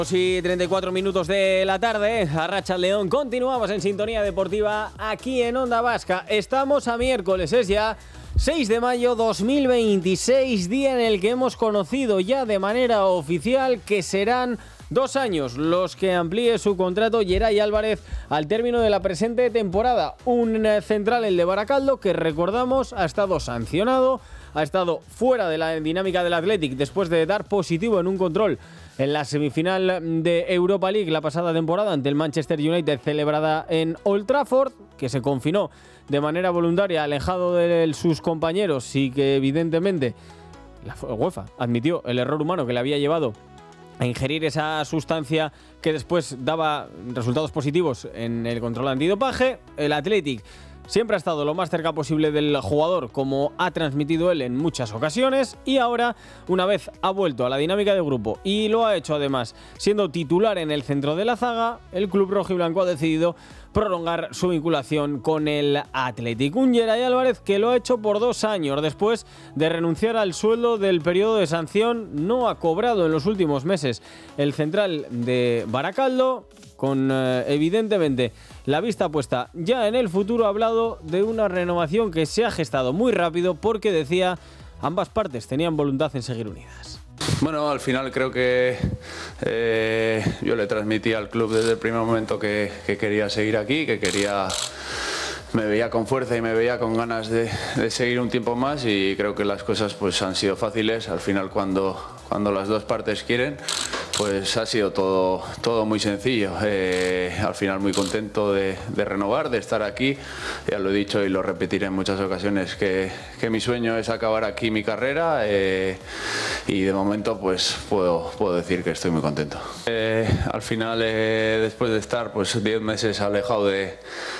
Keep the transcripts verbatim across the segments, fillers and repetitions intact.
Y treinta y cuatro minutos de la tarde, Arracha León, continuamos en Sintonía Deportiva aquí en Onda Vasca. Estamos a miércoles, es ya seis de mayo dos mil veintiséis, día en el que hemos conocido ya de manera oficial que serán dos años los que amplíe su contrato Yeray Álvarez al término de la presente temporada. Un central, el de Baracaldo, que recordamos ha estado sancionado, ha estado fuera de la dinámica del Athletic después de dar positivo en un control en la semifinal de Europa League la pasada temporada ante el Manchester United, celebrada en Old Trafford, que se confinó de manera voluntaria, alejado de sus compañeros, y que evidentemente la UEFA admitió el error humano que le había llevado a ingerir esa sustancia que después daba resultados positivos en el control antidopaje. El Athletic siempre ha estado lo más cerca posible del jugador, como ha transmitido él en muchas ocasiones, y ahora, una vez ha vuelto a la dinámica de grupo y lo ha hecho además siendo titular en el centro de la zaga, el club rojiblanco ha decidido prolongar su vinculación con el Athletic. Un Yeray Álvarez que lo ha hecho por dos años después de renunciar al sueldo del periodo de sanción. No ha cobrado en los últimos meses el central de Baracaldo, con eh, evidentemente la vista puesta ya en el futuro. Ha hablado de una renovación que se ha gestado muy rápido porque, decía, ambas partes tenían voluntad en seguir unidas. Bueno, al final creo que eh, yo le transmití al club desde el primer momento que, que quería seguir aquí, que quería... Me veía con fuerza y me veía con ganas de, de seguir un tiempo más, y creo que las cosas pues han sido fáciles. Al final, cuando, cuando las dos partes quieren, pues ha sido todo, todo muy sencillo. Eh, al final muy contento de, de renovar, de estar aquí. Ya lo he dicho y lo repetiré en muchas ocasiones, que, que mi sueño es acabar aquí mi carrera, eh, y de momento pues puedo, puedo decir que estoy muy contento. Eh, al final, eh, después de estar pues diez meses alejado de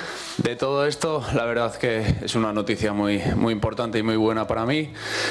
De todo esto, la verdad que es una noticia muy, muy importante y muy buena para mí,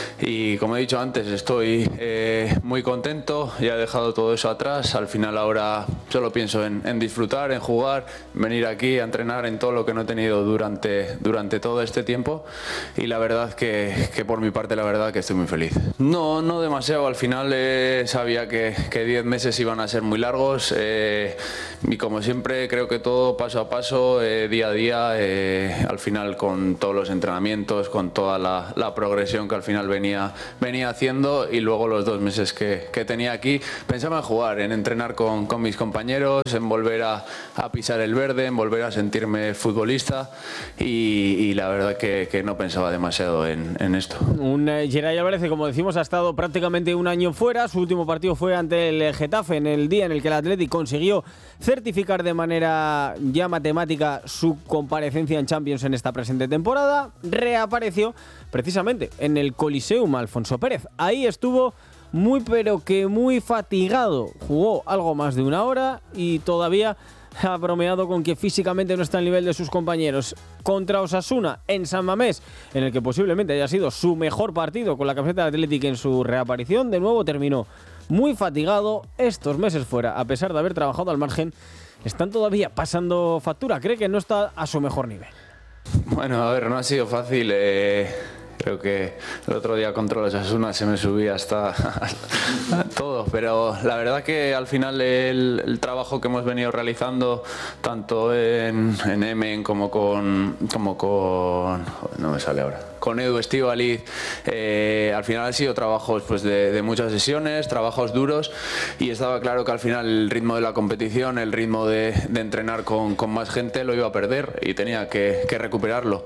y como he dicho antes, estoy eh, muy contento. Ya he dejado todo eso atrás. Al final ahora solo pienso en, en disfrutar, en jugar, venir aquí a entrenar en todo lo que no he tenido durante, durante todo este tiempo, y la verdad que, que por mi parte la verdad que estoy muy feliz. No, no demasiado. Al final eh, sabía que diez meses iban a ser muy largos, eh, y como siempre creo que todo paso a paso, eh, día a día. Eh, al final, con todos los entrenamientos, con toda la, la progresión que al final venía, venía haciendo, y luego los dos meses que, que tenía aquí, pensaba en jugar, en entrenar con, con mis compañeros, en volver a, a pisar el verde, en volver a sentirme futbolista, y, y la verdad que, que no pensaba demasiado en, en esto. Un eh, Yeray Álvarez que, como decimos, ha estado prácticamente un año fuera. Su último partido fue ante el Getafe, en el día en el que el Athletic consiguió certificar de manera ya matemática su comparecencia en Champions en esta presente temporada. Reapareció precisamente en el Coliseum Alfonso Pérez. Ahí estuvo muy pero que muy fatigado. Jugó algo más de una hora y todavía ha bromeado con que físicamente no está al nivel de sus compañeros. Contra Osasuna en San Mamés, en el que posiblemente haya sido su mejor partido con la camiseta del Athletic en su reaparición, de nuevo terminó muy fatigado. Estos meses fuera, a pesar de haber trabajado al margen, están todavía pasando factura. Cree que no está a su mejor nivel. Bueno, a ver, no ha sido fácil. Eh, creo que el otro día contra los Osasuna se me subía hasta todo, pero la verdad que al final el, el trabajo que hemos venido realizando, tanto en, en Emen como con, como con... no me sale ahora. con Edu Estíbaliz, eh, al final han sido trabajos pues, de, de muchas sesiones, trabajos duros, y estaba claro que al final el ritmo de la competición, el ritmo de, de entrenar con, con más gente lo iba a perder y tenía que, que recuperarlo.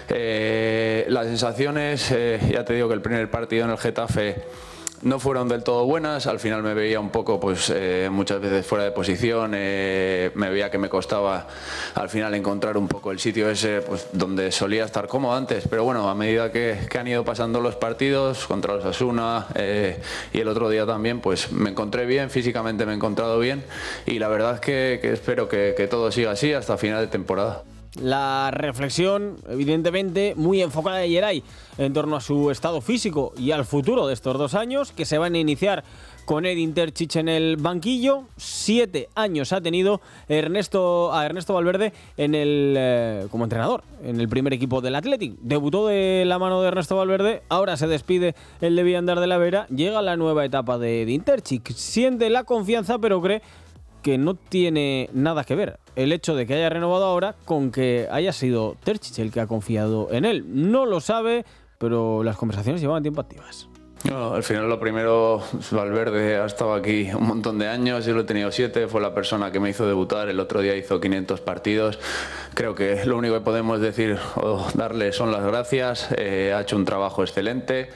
Eh, las sensaciones, eh, ya te digo que el primer partido en el Getafe no fueron del todo buenas. Al final me veía un poco, pues eh, muchas veces fuera de posición, eh, me veía que me costaba al final encontrar un poco el sitio ese pues, donde solía estar cómodo antes, pero bueno, a medida que, que han ido pasando los partidos contra los Osasuna eh, y el otro día también, pues me encontré bien, físicamente me he encontrado bien, y la verdad que, que espero que, que todo siga así hasta final de temporada. La reflexión, evidentemente, muy enfocada de Yeray en torno a su estado físico y al futuro de estos dos años, que se van a iniciar con Edin Terzic en el banquillo. Siete años ha tenido Ernesto, a Ernesto Valverde en el, eh, como entrenador en el primer equipo del Athletic. Debutó de la mano de Ernesto Valverde, ahora se despide el de Villandar de la Vera, llega la nueva etapa de Edin Terzic. Siente la confianza, pero cree que no tiene nada que ver el hecho de que haya renovado ahora con que haya sido Terzic el que ha confiado en él. No lo sabe, pero las conversaciones llevaban tiempo activas. No, al final lo primero, Valverde ha estado aquí un montón de años, yo lo he tenido siete, fue la persona que me hizo debutar, el otro día hizo quinientos partidos. Creo que lo único que podemos decir o darle son las gracias, eh, ha hecho un trabajo excelente.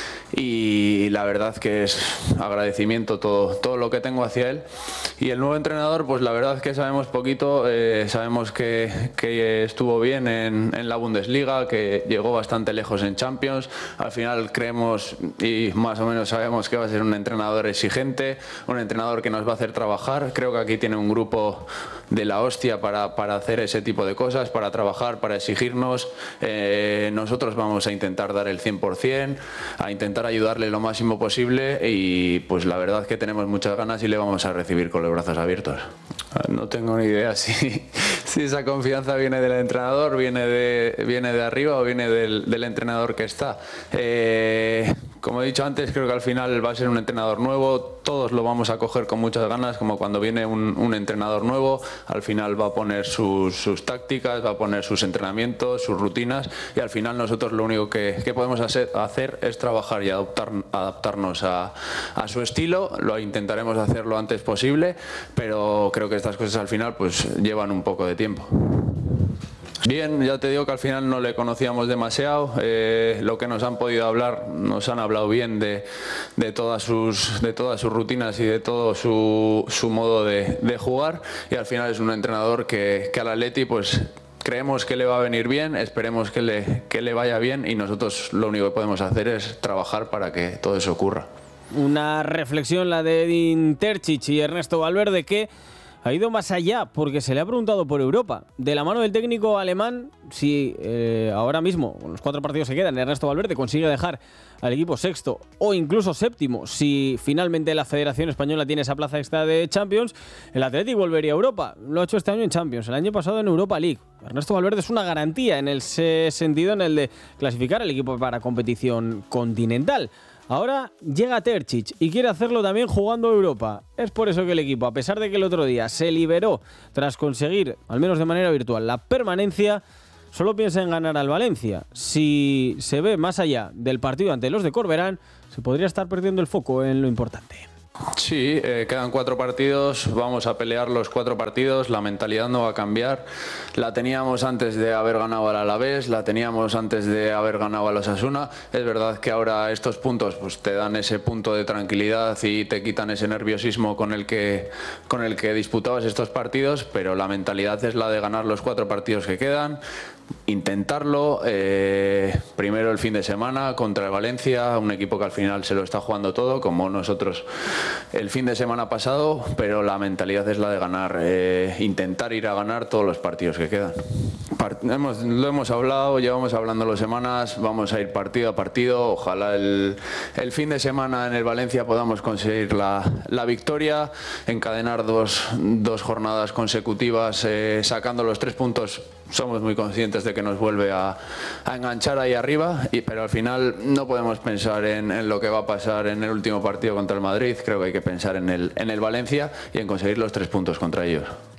Y la verdad que es agradecimiento todo, todo lo que tengo hacia él. Y el nuevo entrenador, pues la verdad que sabemos poquito, eh, sabemos que, que estuvo bien en, en la Bundesliga, que llegó bastante lejos en Champions. Al final creemos y más o menos sabemos que va a ser un entrenador exigente, un entrenador que nos va a hacer trabajar. Creo que aquí tiene un grupo de la hostia para, para hacer ese tipo de cosas, para trabajar, para exigirnos. Eh, nosotros vamos a intentar dar el cien por cien, a intentar ayudarle lo máximo posible y pues la verdad que tenemos muchas ganas y le vamos a recibir con los brazos abiertos. No tengo ni idea si, si esa confianza viene del entrenador, viene de, viene de arriba o viene del, del entrenador que está. Eh, como he dicho antes, creo que al final va a ser un entrenador nuevo, todos lo vamos a coger con muchas ganas, como cuando viene un, un entrenador nuevo, al final va a poner sus, sus tácticas, va a poner sus entrenamientos, sus rutinas y al final nosotros lo único que, que podemos hacer, hacer es trabajar y adaptar, adaptarnos a, a su estilo. Lo intentaremos hacer lo antes posible, pero creo que estas cosas al final pues llevan un poco de tiempo. Bien, ya te digo que al final no le conocíamos demasiado, eh, lo que nos han podido hablar, nos han hablado bien de, de, todas, sus, de todas sus rutinas y de todo su, su modo de, de jugar y al final es un entrenador que, que al Atleti pues creemos que le va a venir bien, esperemos que le, que le vaya bien y nosotros lo único que podemos hacer es trabajar para que todo eso ocurra. Una reflexión la de Edin Terzic y Ernesto Valverde que ha ido más allá porque se le ha preguntado por Europa. De la mano del técnico alemán, si eh, ahora mismo, con los cuatro partidos que quedan, Ernesto Valverde consigue dejar al equipo sexto o incluso séptimo, si finalmente la Federación Española tiene esa plaza extra de Champions, el Athletic volvería a Europa. Lo ha hecho este año en Champions, el año pasado en Europa League. Ernesto Valverde es una garantía en el sentido en el de clasificar al equipo para competición continental. Ahora llega Terzic y quiere hacerlo también jugando a Europa. Es por eso que el equipo, a pesar de que el otro día se liberó tras conseguir, al menos de manera virtual, la permanencia, solo piensa en ganar al Valencia. Si se ve más allá del partido ante los de Corberán, se podría estar perdiendo el foco en lo importante. Sí, eh, quedan cuatro partidos, vamos a pelear los cuatro partidos, la mentalidad no va a cambiar, la teníamos antes de haber ganado al Alavés, la teníamos antes de haber ganado al Osasuna, es verdad que ahora estos puntos pues, te dan ese punto de tranquilidad y te quitan ese nerviosismo con el que, con el que disputabas estos partidos, pero la mentalidad es la de ganar los cuatro partidos que quedan, intentarlo, eh, primero el fin de semana contra el Valencia, un equipo que al final se lo está jugando todo, como nosotros el fin de semana pasado, pero la mentalidad es la de ganar, eh, intentar ir a ganar todos los partidos que quedan. Part hemos, lo hemos hablado, llevamos hablándolo semanas, vamos a ir partido a partido, ojalá el, el fin de semana en el Valencia podamos conseguir la, la victoria, encadenar dos, dos jornadas consecutivas eh, sacando los tres puntos. Somos muy conscientes de que nos vuelve a, a enganchar ahí arriba, y, pero al final no podemos pensar en, en lo que va a pasar en el último partido contra el Madrid. Creo que hay que pensar en el, en el Valencia y en conseguir los tres puntos contra ellos.